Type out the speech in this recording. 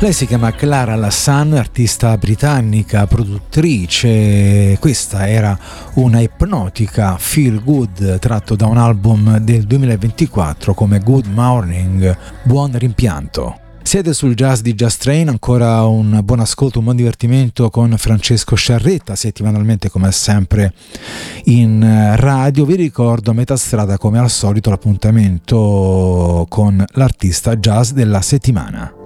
Lei si chiama Clara Lassan, artista britannica, produttrice. Questa era una ipnotica feel good tratto da un album del 2024 come Good Morning, buon rimpianto. Siete sul Jazz di Jazz Train, ancora un buon ascolto, un buon divertimento con Francesco Sciarretta, settimanalmente come sempre in radio. Vi ricordo a metà strada come al solito l'appuntamento con l'artista jazz della settimana.